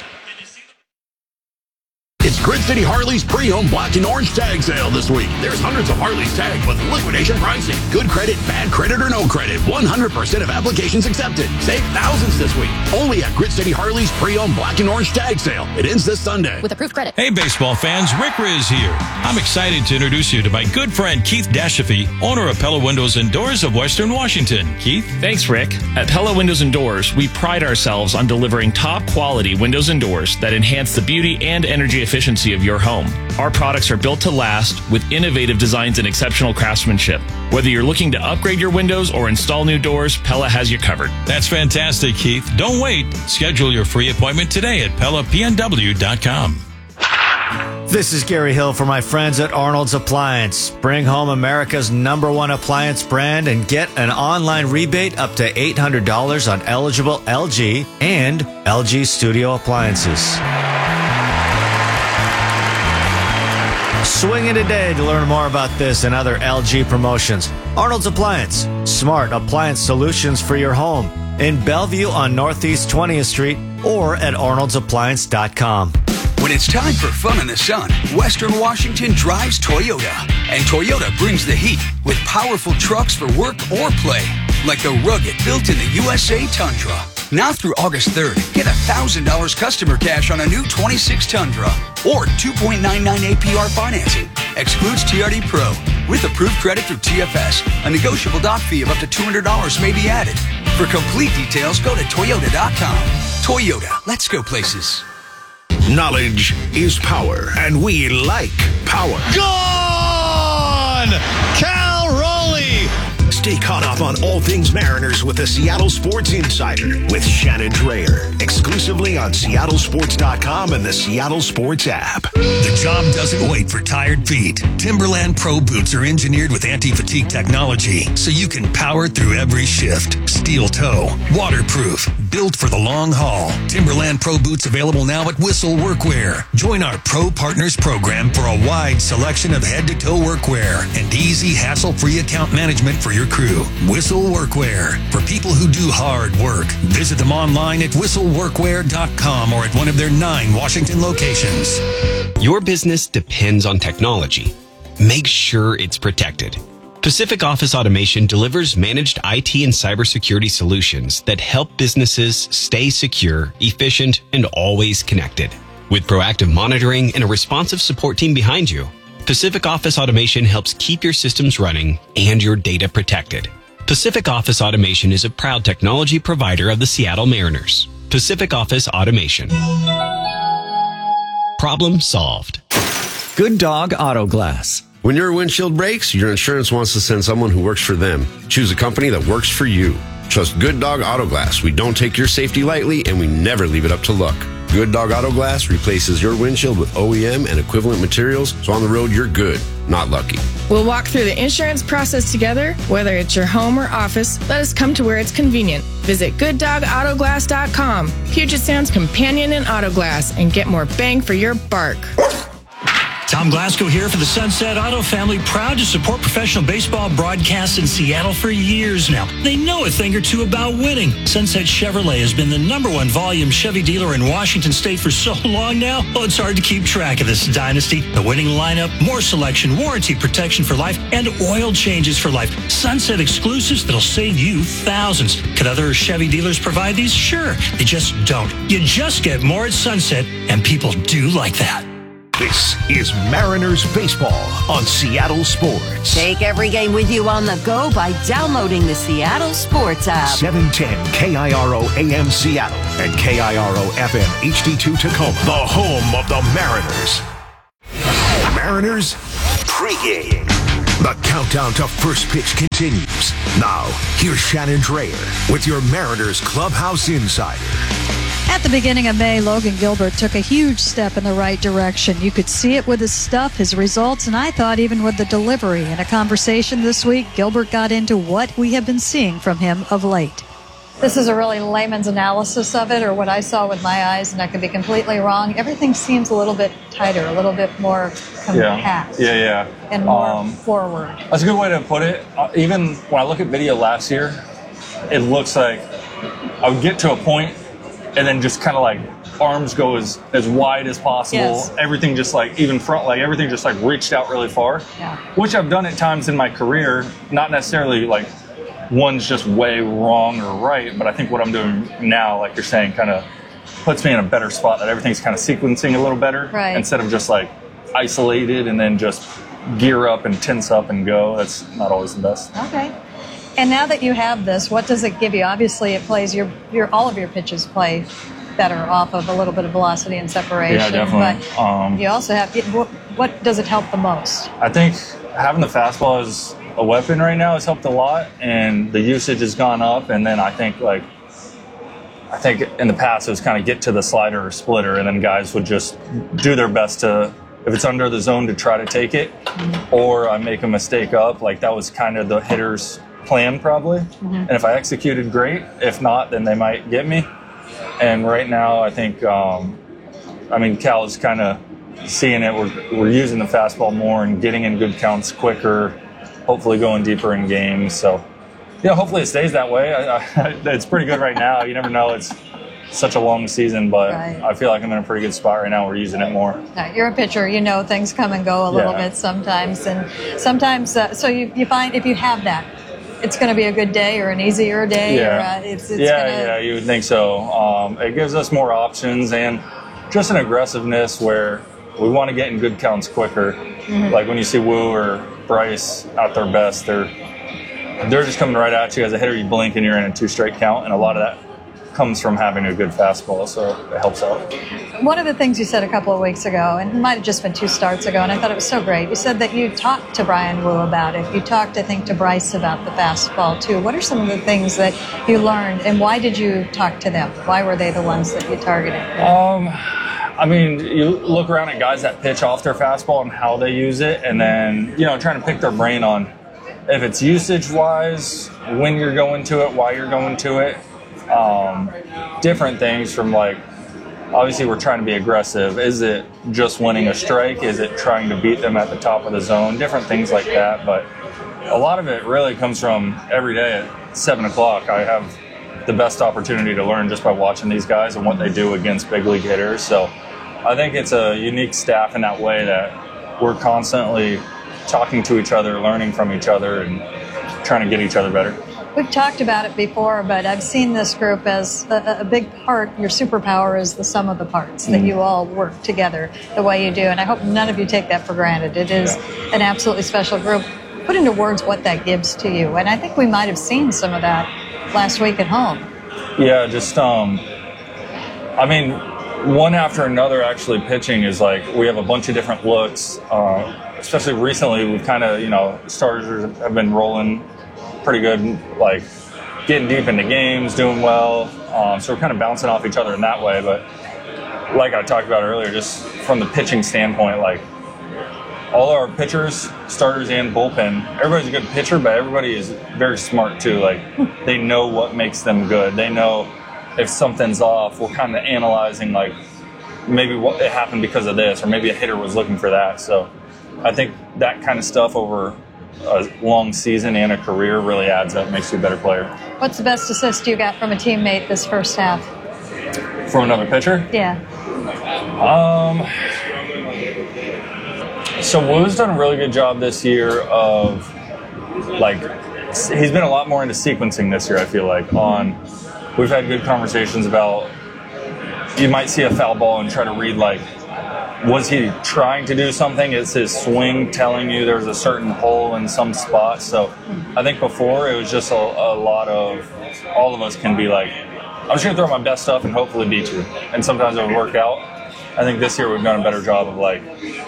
It's Grid City Harley's pre-owned black and orange tag sale this week. There's hundreds of Harleys tagged with liquidation pricing. Good credit, bad credit, or no credit. one hundred percent of applications accepted. Save thousands this week. Only at Grid City Harley's pre-owned black and orange tag sale. It ends this Sunday. With approved credit. Hey, baseball fans, Rick Riz here. I'm excited to introduce you to my good friend Keith Dashafy, owner of Pella Windows and Doors of Western Washington. Keith? Thanks, Rick. At Pella Windows and Doors, we pride ourselves on delivering top quality windows and doors that enhance the beauty and energy efficiency of your home. Our products are built to last with innovative designs and exceptional craftsmanship. Whether you're looking to upgrade your windows or install new doors, Pella has you covered. That's fantastic, Keith. Don't wait. Schedule your free appointment today at Pella P N W dot com. This is Gary Hill for my friends at Arnold's Appliance. Bring home America's number one appliance brand and get an online rebate up to eight hundred dollars on eligible L G and L G Studio appliances. Swing in today to learn more about this and other L G promotions. Arnold's Appliance, smart appliance solutions for your home. In Bellevue on Northeast twentieth Street or at arnolds appliance dot com. When it's time for fun in the sun, Western Washington drives Toyota. And Toyota brings the heat with powerful trucks for work or play. Like the rugged, built in the U S A Tundra. Now through August third, get one thousand dollars customer cash on a new twenty-six Tundra. Or two point nine nine A P R financing. Excludes T R D Pro. With approved credit through T F S, a negotiable doc fee of up to two hundred dollars may be added. For complete details, go to toyota dot com. Toyota, let's go places. Knowledge is power, and we like power. Gone! Cal Raleigh! Stay caught up on all things Mariners with the Seattle Sports Insider with Shannon Drayer. Exclusively on seattle sports dot com and the Seattle Sports app. The job doesn't wait for tired feet. Timberland Pro Boots are engineered with anti-fatigue technology, so you can power through every shift. Steel toe, waterproof, built for the long haul. Timberland Pro Boots available now at Whistle Workwear. Join our Pro Partners program for a wide selection of head-to-toe workwear and easy, hassle-free account management for your crew. Whistle Workwear, for people who do hard work. Visit them online at whistle workwear dot com or at one of their nine Washington locations. Your business depends on technology. Make sure it's protected. Pacific Office Automation delivers managed I T and cybersecurity solutions that help businesses stay secure, efficient, and always connected. With proactive monitoring and a responsive support team behind you, Pacific Office Automation helps keep your systems running and your data protected. Pacific Office Automation is a proud technology provider of the Seattle Mariners. Pacific Office Automation. Problem solved. Good Dog Auto Glass. When your windshield breaks, your insurance wants to send someone who works for them. Choose a company that works for you. Trust Good Dog Auto Glass. We don't take your safety lightly, and we never leave it up to luck. Good Dog Auto Glass replaces your windshield with O E M and equivalent materials, so on the road you're good, not lucky. We'll walk through the insurance process together. Whether it's your home or office, let us come to where it's convenient. Visit good dog auto glass dot com. Puget Sound's companion in auto glass, and get more bang for your bark. Tom Glasgow here for the Sunset Auto family, proud to support professional baseball broadcasts in Seattle for years now. They know a thing or two about winning. Sunset Chevrolet has been the number one volume Chevy dealer in Washington State for so long now, well, it's hard to keep track of this dynasty. The winning lineup, more selection, warranty protection for life, and oil changes for life. Sunset exclusives that'll save you thousands. Could other Chevy dealers provide these? Sure. They just don't. You just get more at Sunset, and people do like that. This is Mariners Baseball on Seattle Sports. Take every game with you on the go by downloading the Seattle Sports app. seven ten K I R O A M Seattle and K I R O F M H D two Tacoma. The home of the Mariners. Mariners pregame. The countdown to first pitch continues. Now, here's Shannon Drayer with your Mariners Clubhouse Insider. At the beginning of May, Logan Gilbert took a huge step in the right direction. You could see it with his stuff, his results, and I thought even with the delivery. In a conversation this week, Gilbert got into what we have been seeing from him of late. This is a really layman's analysis of it, or what I saw with my eyes, and I could be completely wrong. Everything seems a little bit tighter, a little bit more compact. Yeah, yeah, yeah. And more um, forward. That's a good way to put it. Uh, even when I look at video last year, it looks like I would get to a point and then just kind of like arms go as, as wide as possible. Yes. Everything just like, even front, like everything just like reached out really far. Yeah. Which I've done at times in my career, not necessarily like one's just way wrong or right, but I think what I'm doing now, like you're saying, kind of puts me in a better spot, that everything's kind of sequencing a little better. Right. Instead of just like isolated and then just gear up and tense up and go. That's not always the best. Okay. And now that you have this, what does it give you? Obviously, it plays your, your all of your pitches play better off of a little bit of velocity and separation. Yeah, definitely. But um, you also have, what, what does it help the most? I think having the fastball as a weapon right now has helped a lot, and the usage has gone up. And then I think like, I think in the past it was kind of get to the slider or splitter, and then guys would just do their best to, if it's under the zone, to try to take it, mm-hmm. or I make a mistake up. Like that was kind of the hitter's plan probably. Mm-hmm. And if I executed, great. If not, then they might get me. And right now I think, um, I mean, Cal has kind of seeing it. We're, we're using the fastball more and getting in good counts quicker, hopefully going deeper in games. So, yeah, hopefully it stays that way. I, I, it's pretty good right now. You never know. It's such a long season, but Right. I feel like I'm in a pretty good spot right now. We're using it more. Now, you're a pitcher. You know things come and go a little Yeah. bit sometimes. And sometimes, uh, so you, you find if you have that, it's going to be a good day or an easier day. Yeah, Or, uh, it's, it's yeah, gonna, yeah, you would think so. Um, it gives us more options and just an aggressiveness where we want to get in good counts quicker. Mhm. Like when you see Wu or Bryce at their best, they're they're just coming right at you. As a hitter, you blink and you're in a two strike count, and a lot of that comes from having a good fastball, so it helps out. One of the things you said a couple of weeks ago, and it might have just been two starts ago, and I thought it was so great. You said that you talked to Brian Wu about it. You talked, I think, to Bryce about the fastball, too. What are some of the things that you learned, and why did you talk to them? Why were they the ones that you targeted? Um, I mean, you look around at guys that pitch off their fastball and how they use it, and then, you know, trying to pick their brain on if it's usage-wise, when you're going to it, why you're going to it. Um, different things from, like, obviously we're trying to be aggressive. Is it just winning a strike? Is it trying to beat them at the top of the zone? Different things like that. But a lot of it really comes from every day at seven o'clock. I have the best opportunity to learn just by watching these guys and what they do against big league hitters. So I think it's a unique staff in that way that we're constantly talking to each other, learning from each other, and trying to get each other better. We've talked about it before, but I've seen this group as a, a big part. Your superpower is the sum of the parts, that Mm. you all work together the way you do. And I hope none of you take that for granted. It is an absolutely special group. Put into words what that gives to you. And I think we might have seen some of that last week at home. Yeah, just, um, I mean, one after another actually pitching is like, we have a bunch of different looks. Uh, especially recently, we've kind of, you know, starters have been rolling pretty good, like getting deep into games, doing well. Um, so we're kind of bouncing off each other in that way. But like I talked about earlier, just from the pitching standpoint, like all our pitchers, starters and bullpen, everybody's a good pitcher, but everybody is very smart too. Like they know what makes them good. They know if something's off. We're kind of analyzing like maybe what it happened because of this, or maybe a hitter was looking for that. So I think that kind of stuff over a long season and a career really adds up, makes you a better player. What's the best assist you got from a teammate this first half? From another pitcher? Yeah. Um, so Wu's done a really good job this year of, like, he's been a lot more into sequencing this year, I feel like. On, we've had good conversations about, you might see a foul ball and try to read, like, was he trying to do something? Is his swing telling you there's a certain hole in some spot? So I think before it was just a, a lot of, all of us can be like, I'm just going to throw my best stuff and hopefully beat you. And sometimes it would work out. I think this year we've done a better job of like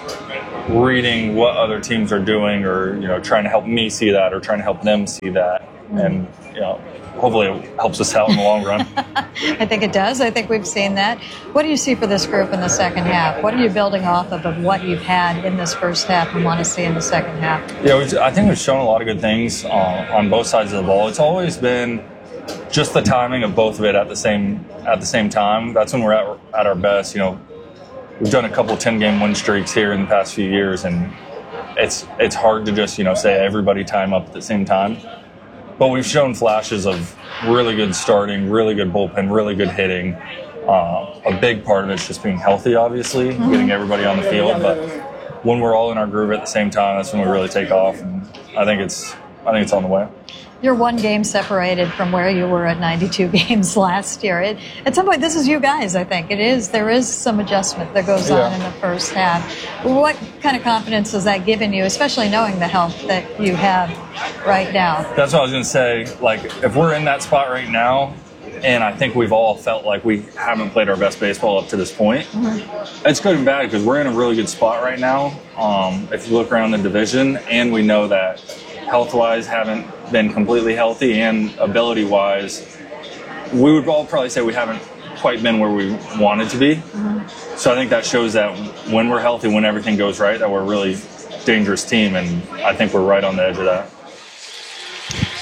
reading what other teams are doing, or, you know, trying to help me see that or trying to help them see that. And, you know, hopefully it helps us out in the long run. I think it does. I think we've seen that. What do you see for this group in the second half? What are you building off of of what you've had in this first half and want to see in the second half? Yeah, we've, I think we've shown a lot of good things uh, on both sides of the ball. It's always been just the timing of both of it at the same at the same time. That's when we're at, at our best. You know, we've done a couple ten-game win streaks here in the past few years, and it's it's hard to just, you know, say everybody time up at the same time. But we've shown flashes of really good starting, really good bullpen, really good hitting. Uh, a big part of it's just being healthy, obviously, Mm-hmm. getting everybody on the field. But when we're all in our groove at the same time, that's when we really take off. And I think it's I think it's on the way. You're one game separated from where you were at ninety-two games last year. It, at some point, this is you guys, I think. It is. There is some adjustment that goes Yeah. on in the first half. What kind of confidence has that given you, especially knowing the health that you have right now? That's what I was going to say. Like, if we're in that spot right now, and I think we've all felt like we haven't played our best baseball up to this point, Mm-hmm. it's good and bad because we're in a really good spot right now. Um, if you look around the division, and we know that health-wise haven't been completely healthy, and ability-wise, we would all probably say we haven't quite been where we wanted to be. Mm-hmm. So I think that shows that when we're healthy, when everything goes right, that we're a really dangerous team, and I think we're right on the edge of that.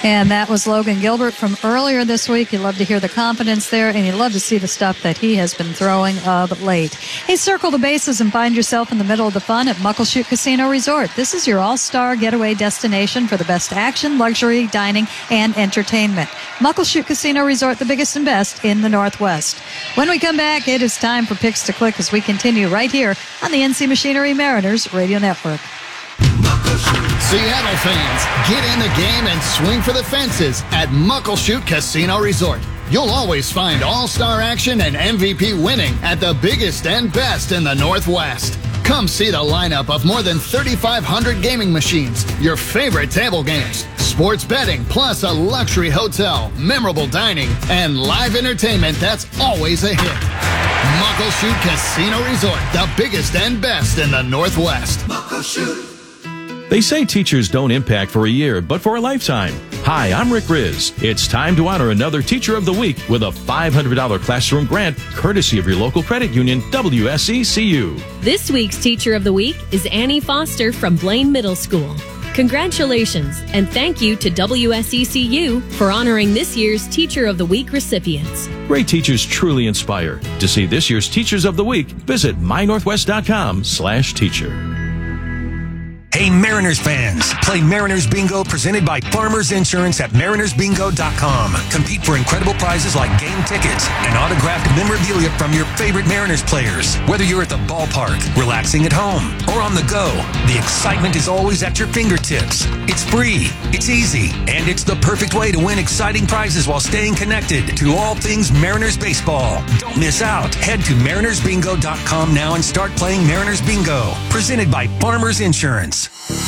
And that was Logan Gilbert from earlier this week. You love to hear the confidence there, and you love to see the stuff that he has been throwing of late. Hey, circle the bases and find yourself in the middle of the fun at Muckleshoot Casino Resort. This is your all-star getaway destination for the best action, luxury, dining, and entertainment. Muckleshoot Casino Resort, the biggest and best in the Northwest. When we come back, it is time for Picks to Click as we continue right here on the N C Machinery Mariners Radio Network. Seattle fans, get in the game and swing for the fences at Muckleshoot Casino Resort. You'll always find all-star action and M V P winning at the biggest and best in the Northwest. Come see the lineup of more than thirty-five hundred gaming machines, your favorite table games, sports betting, plus a luxury hotel, memorable dining, and live entertainment that's always a hit. Muckleshoot Casino Resort, the biggest and best in the Northwest. Muckleshoot. They say teachers don't impact for a year, but for a lifetime. Hi, I'm Rick Riz. It's time to honor another Teacher of the Week with a five hundred dollars classroom grant, courtesy of your local credit union, W S E C U. This week's Teacher of the Week is Annie Foster from Blaine Middle School. Congratulations, and thank you to W S E C U for honoring this year's Teacher of the Week recipients. Great teachers truly inspire. To see this year's Teachers of the Week, visit my northwest dot com slash teacher. Hey, Mariners fans, play Mariners Bingo presented by Farmers Insurance at mariners bingo dot com. Compete for incredible prizes like game tickets and autographed memorabilia from your favorite Mariners players. Whether you're at the ballpark, relaxing at home, or on the go, the excitement is always at your fingertips. It's free, it's easy, and it's the perfect way to win exciting prizes while staying connected to all things Mariners baseball. Don't miss out. Head to mariners bingo dot com now and start playing Mariners Bingo, presented by Farmers Insurance.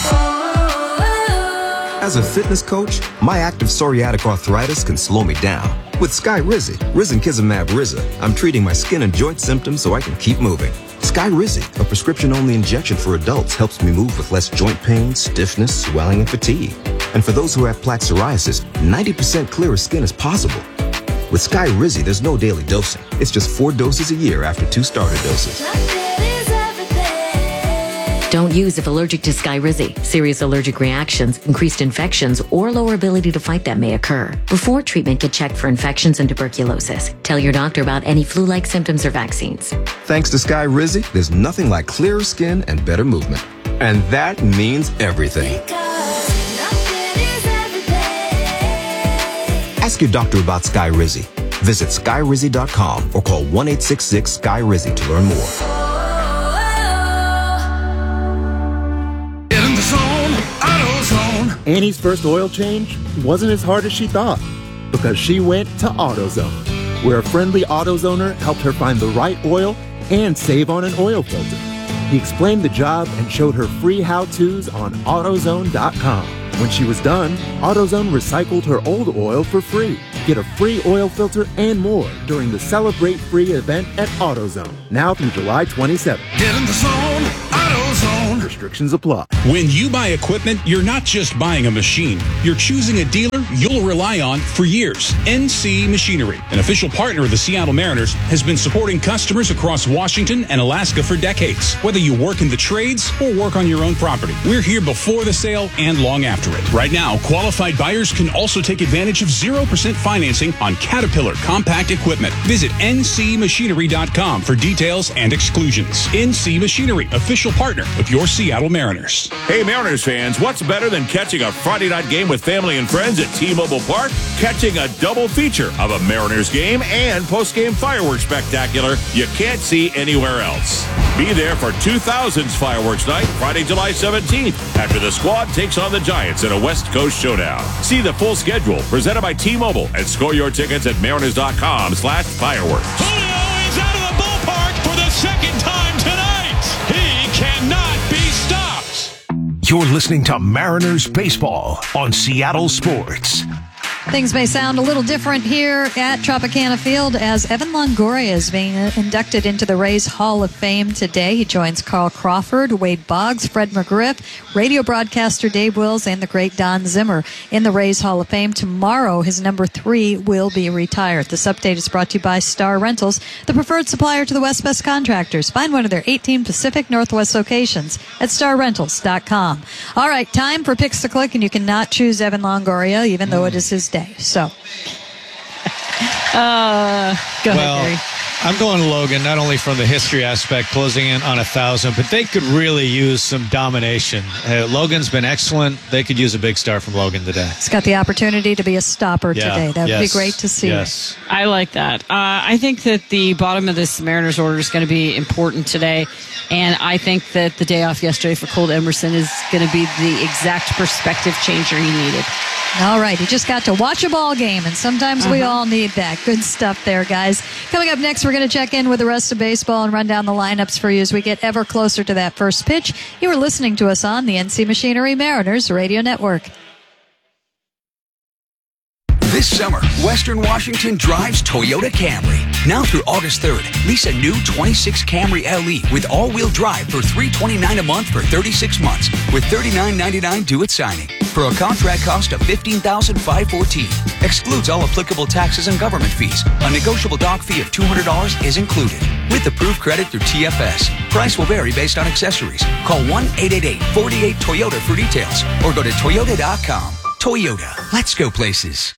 As a fitness coach, my active psoriatic arthritis can slow me down. With Skyrizi, Risankizumab Riza, I'm treating my skin and joint symptoms so I can keep moving. Skyrizi, a prescription-only injection for adults, helps me move with less joint pain, stiffness, swelling, and fatigue. And for those who have plaque psoriasis, ninety percent clearer skin is possible. With Skyrizi, there's no daily dosing. It's just four doses a year after two starter doses. Don't use if allergic to Skyrizi. Serious allergic reactions, increased infections, or lower ability to fight them may occur. Before treatment, get checked for infections and tuberculosis. Tell your doctor about any flu-like symptoms or vaccines. Thanks to Skyrizi, there's nothing like clearer skin and better movement. And that means everything. Ask your doctor about Skyrizi. Visit skyrizi dot com or call one eight six six Sky Rizzi to learn more. Annie's first oil change wasn't as hard as she thought because she went to AutoZone, where a friendly AutoZoner helped her find the right oil and save on an oil filter. He explained the job and showed her free how-tos on AutoZone dot com. When she was done, AutoZone recycled her old oil for free. Get a free oil filter and more during the Celebrate Free event at AutoZone, now through July twenty-seventh. Get in the zone, AutoZone. Restrictions apply. When you buy equipment, you're not just buying a machine. You're choosing a dealer you'll rely on for years. N C Machinery, an official partner of the Seattle Mariners, has been supporting customers across Washington and Alaska for decades. Whether you work in the trades or work on your own property, we're here before the sale and long after it. Right now, qualified buyers can also take advantage of zero percent financing on Caterpillar compact equipment. Visit N C machinery dot com for details and exclusions. N C Machinery, official partner of your Seattle Mariners. Hey, Mariners fans, what's better than catching a Friday night game with family and friends at T-Mobile Park? Catching a double feature of a Mariners game and post-game fireworks spectacular you can't see anywhere else. Be there for two thousand's Fireworks Night, Friday, July seventeenth, after the squad takes on the Giants in a West Coast showdown. See the full schedule presented by T-Mobile and score your tickets at mariners dot com slash fireworks. Julio is out of the ballpark for the second time tonight. He cannot be stopped. You're listening to Mariners Baseball on Seattle Sports. Things may sound a little different here at Tropicana Field as Evan Longoria is being inducted into the Rays Hall of Fame today. He joins Carl Crawford, Wade Boggs, Fred McGriff, radio broadcaster Dave Wills, and the great Don Zimmer in the Rays Hall of Fame. Tomorrow, his number three will be retired. This update is brought to you by Star Rentals, the preferred supplier to the West Best contractors. Find one of their eighteen Pacific Northwest locations at star rentals dot com. All right, time for Picks to Click, and you cannot choose Evan Longoria, even though it is his day. So, uh, go well, ahead, Gary. I'm going Logan, not only from the history aspect, closing in on a thousand, but they could really use some domination. Uh, Logan's been excellent. They could use a big star from Logan today. He's got the opportunity to be a stopper yeah. today. That would yes. be great to see. Yes. I like that. Uh, I think that the bottom of this Mariners order is going to be important today, and I think that the day off yesterday for Cole Emerson is going to be the exact perspective changer he needed. All right, he just got to watch a ball game, and sometimes uh-huh. we all need that. Good stuff there, guys. Coming up next, we're going to check in with the rest of baseball and run down the lineups for you as we get ever closer to that first pitch. You are listening to us on the N C Machinery Mariners Radio Network. This summer, Western Washington drives Toyota Camry. Now through August third, lease a new twenty-six Camry L E with all-wheel drive for three hundred twenty-nine dollars a month for thirty-six months with thirty-nine ninety-nine due at signing for a contract cost of fifteen thousand five hundred fourteen dollars. Excludes all applicable taxes and government fees. A negotiable dock fee of two hundred dollars is included. With approved credit through T F S. Price will vary based on accessories. Call one eight eight eight, four eight Toyota for details or go to toyota dot com. Toyota. Let's go places.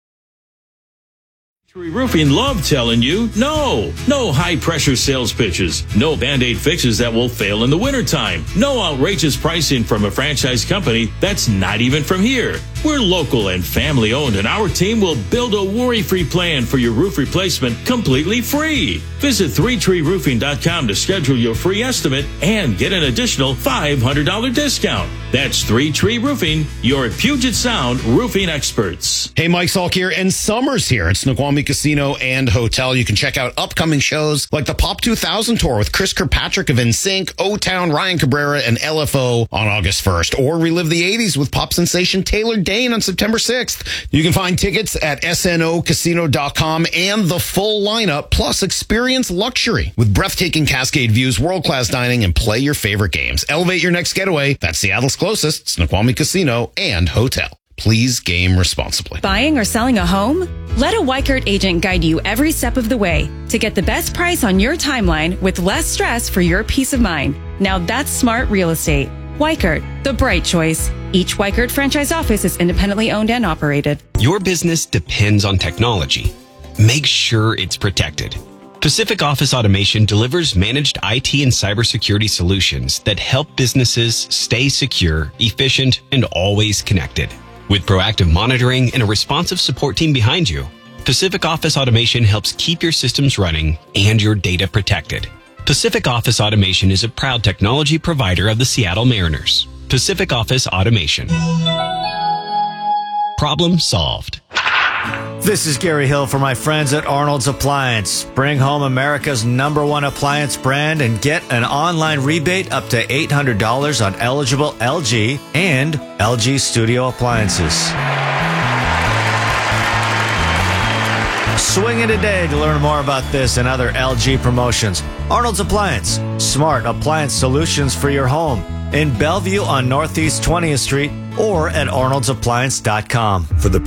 Roofing love telling you no. No high-pressure sales pitches. No Band-Aid fixes that will fail in the wintertime. No outrageous pricing from a franchise company that's not even from here. We're local and family-owned, and our team will build a worry-free plan for your roof replacement completely free. Visit three tree roofing dot com to schedule your free estimate and get an additional five hundred dollars discount. That's three tree Roofing, your Puget Sound roofing experts. Hey, Mike Salk here, and summer's here at Snoqualmie Casino and Hotel. You can check out upcoming shows like the Pop two thousand Tour with Chris Kirkpatrick of N Sync, O-Town, Ryan Cabrera, and L F O on August first, or relive the eighties with pop sensation Taylor Dane on September sixth. You can find tickets at S N O casino dot com and the full lineup, plus experience luxury with breathtaking Cascade views, world-class dining, and play your favorite games. Elevate your next getaway. That's Seattle's closest, Snoqualmie Casino and Hotel. Please game responsibly. Buying or selling a home? Let a Weichert agent guide you every step of the way to get the best price on your timeline with less stress for your peace of mind. Now that's smart real estate. Weichert, the bright choice. Each Weichert franchise office is independently owned and operated. Your business depends on technology. Make sure it's protected. Pacific Office Automation delivers managed I T and cybersecurity solutions that help businesses stay secure, efficient, and always connected. With proactive monitoring and a responsive support team behind you, Pacific Office Automation helps keep your systems running and your data protected. Pacific Office Automation is a proud technology provider of the Seattle Mariners. Pacific Office Automation. Problem solved. This is Gary Hill for my friends at Arnold's Appliance. Bring home America's number one appliance brand and get an online rebate up to eight hundred dollars on eligible L G and L G Studio appliances. Swing in today to learn more about this and other L G promotions. Arnold's Appliance, smart appliance solutions for your home. In Bellevue on Northeast twentieth Street or at arnolds appliance dot com. For the